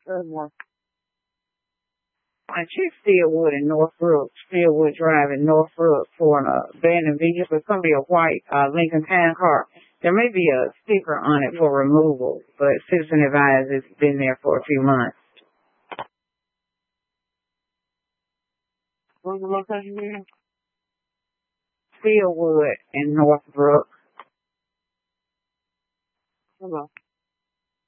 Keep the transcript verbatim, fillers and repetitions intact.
Furthermore, I checked Steelwood in Northbrook, Steelwood Drive in Northbrook for an uh, abandoned vehicle. It's going to be a white uh, Lincoln Town car. There may be a sticker on it for removal, but Citizen advised it's been there for a few months. where's the location again? Steelwood in Northbrook. Hold on.